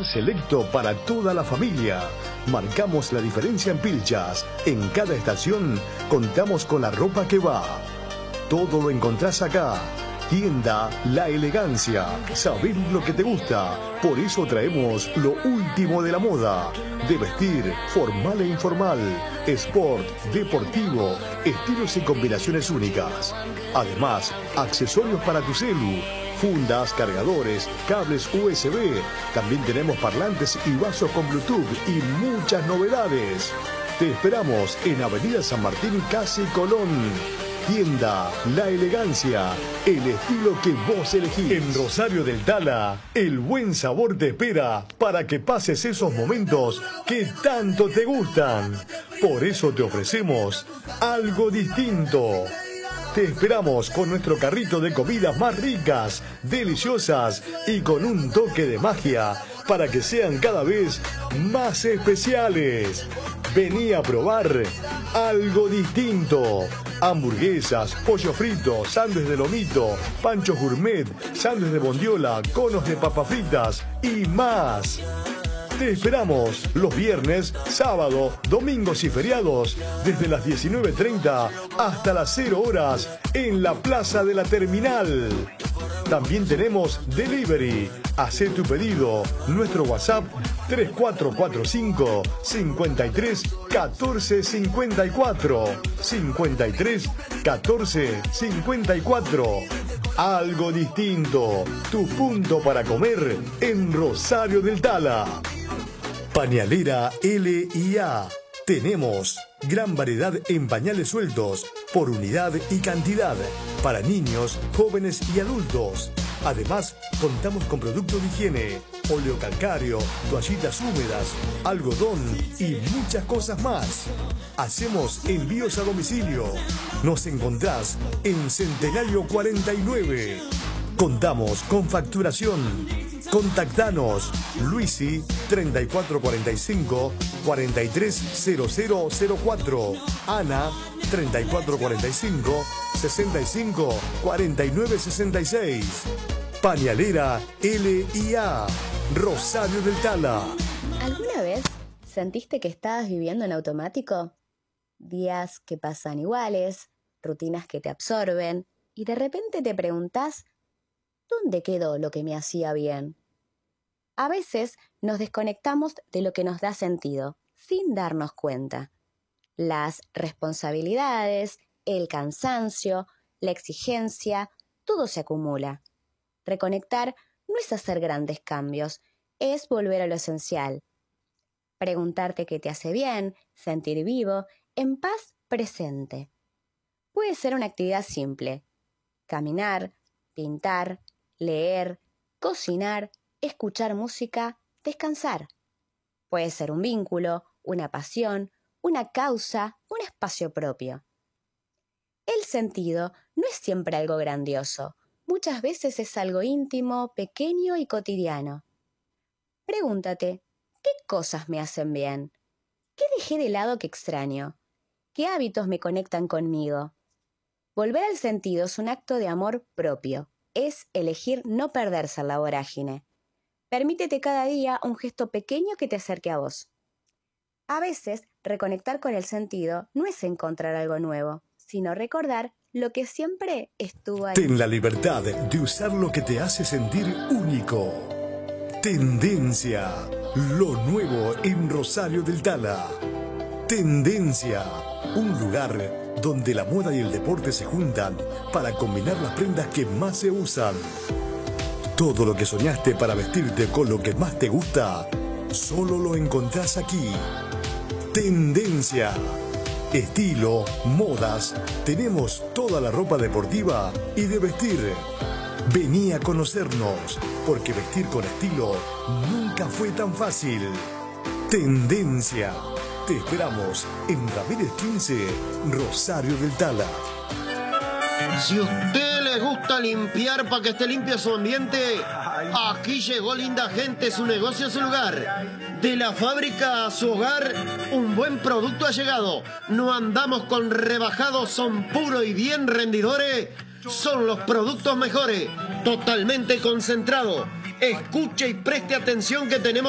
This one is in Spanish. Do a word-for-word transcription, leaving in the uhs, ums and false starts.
Lugar selecto para toda la familia. Marcamos la diferencia en pilchas. En cada estación contamos con la ropa que va. Todo lo encontrás acá. Tienda La Elegancia. Saber lo que te gusta. Por eso traemos lo último de la moda. De vestir, formal e informal. Sport, deportivo. Estilos y combinaciones únicas. Además, accesorios para tu celu. Fundas, cargadores, cables U S B. También tenemos parlantes y vasos con Bluetooth y muchas novedades. Te esperamos en Avenida San Martín, casi Colón. Tienda La Elegancia, el estilo que vos elegís. En Rosario del Tala, el buen sabor te espera para que pases esos momentos que tanto te gustan. Por eso te ofrecemos algo distinto. Te esperamos con nuestro carrito de comidas más ricas, deliciosas y con un toque de magia para que sean cada vez más especiales. Vení a probar algo distinto. Hamburguesas, pollo frito, sándwich de lomito, pancho gourmet, sándwich de bondiola, conos de papas fritas y más. Te esperamos los viernes, sábado, domingos y feriados desde las diecinueve treinta hasta las cero horas en la Plaza de la Terminal. También tenemos delivery. Hacé tu pedido. Nuestro WhatsApp tres cuatro cuatro cinco, cinco tres, uno cuatro cinco cuatro. cinco tres, uno cuatro cinco cuatro. Algo distinto. Tu punto para comer en Rosario del Tala. Pañalera L y A. Tenemos gran variedad en pañales sueltos, por unidad y cantidad, para niños, jóvenes y adultos. Además, contamos con productos de higiene, óleo calcáreo, toallitas húmedas, algodón y muchas cosas más. Hacemos envíos a domicilio. Nos encontrás en Centenario cuarenta y nueve. Contamos con facturación. Contactanos Luisi treinta y cuatro cuarenta y cinco, cuarenta y tres cero cero cero cuatro, Ana treinta y cuatro cuarenta y cinco, sesenta y cinco cuarenta y nueve sesenta y seis. Pañalera L y A, Rosario del Tala. ¿Alguna vez sentiste que estabas viviendo en automático? Días que pasan iguales, rutinas que te absorben y de repente te preguntás, ¿dónde quedó lo que me hacía bien? A veces nos desconectamos de lo que nos da sentido, sin darnos cuenta. Las responsabilidades, el cansancio, la exigencia, todo se acumula. Reconectar no es hacer grandes cambios, es volver a lo esencial. Preguntarte qué te hace bien, sentir vivo, en paz presente. Puede ser una actividad simple: caminar, pintar, leer, cocinar, escuchar música, descansar. Puede ser un vínculo, una pasión, una causa, un espacio propio. El sentido no es siempre algo grandioso. Muchas veces es algo íntimo, pequeño y cotidiano. Pregúntate, ¿qué cosas me hacen bien? ¿Qué dejé de lado que extraño? ¿Qué hábitos me conectan conmigo? Volver al sentido es un acto de amor propio. Es elegir no perderse en la vorágine. Permítete cada día un gesto pequeño que te acerque a vos. A veces, reconectar con el sentido no es encontrar algo nuevo, sino recordar lo que siempre estuvo ahí. Ten la libertad de usar lo que te hace sentir único. Tendencia, lo nuevo en Rosario del Tala. Tendencia, un lugar donde la moda y el deporte se juntan para combinar las prendas que más se usan. Todo lo que soñaste para vestirte con lo que más te gusta, solo lo encontrás aquí. Tendencia. Estilo, modas, tenemos toda la ropa deportiva y de vestir. Vení a conocernos, porque vestir con estilo nunca fue tan fácil. Tendencia. Te esperamos en Ramírez quince, Rosario del Tala. Si a usted le gusta limpiar para que esté limpio su ambiente, aquí llegó linda gente, su negocio, su lugar. De la fábrica a su hogar, un buen producto ha llegado. No andamos con rebajados, son puros y bien rendidores. Son los productos mejores, totalmente concentrados. Escuche y preste atención que tenemos